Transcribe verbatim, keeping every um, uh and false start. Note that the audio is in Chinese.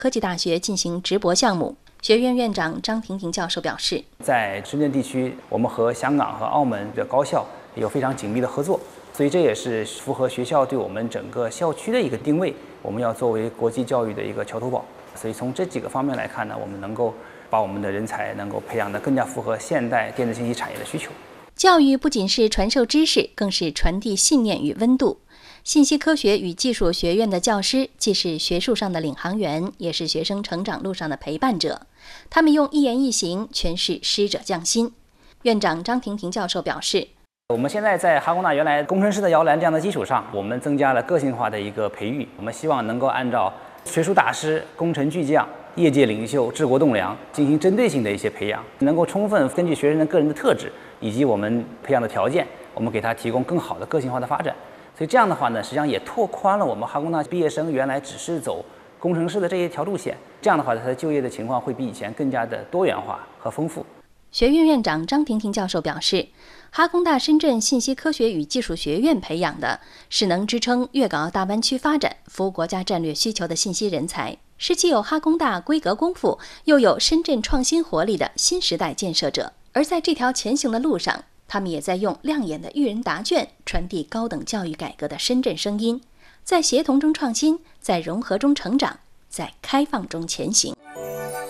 科技大学进行直博项目。学院院长张婷婷教授表示， 在深圳地区，我们和香港和澳门的高校有非常紧密的合作，所以这也是符合学校对我们整个校区的一个定位。我们要作为国际教育的一个桥头堡，所以从这几个方面来看呢，我们能够把我们的人才能够培养得更加符合现代电子信息产业的需求。 教育不仅是传授知识，更是传递信念与温度。信息科学与技术学院的教师既是学术上的领航员，也是学生成长路上的陪伴者。他们用一言一行诠释师者匠心。院长张婷婷教授表示， 我们现在在哈工大原来工程师的摇篮这样的基础上，我们增加了个性化的一个培育。我们希望能够按照学术大师、工程巨匠、业界领袖、治国栋梁进行针对性的一些培养，能够充分根据学生的个人的特质以及我们培养的条件，我们给他提供更好的个性化的发展。所以这样的话呢，实际上也拓宽了我们哈工大毕业生原来只是走工程师的这一条路线。这样的话，他的就业的情况会比以前更加的多元化和丰富。 学院院长张婷婷教授表示，哈工大深圳信息科学与技术学院培养的是能支撑粤港澳大湾区发展、服务国家战略需求的信息人才，是既有哈工大规格功夫，又有深圳创新活力的新时代建设者。而在这条前行的路上，他们也在用亮眼的育人答卷传递高等教育改革的深圳声音，在协同中创新，在融合中成长，在开放中前行。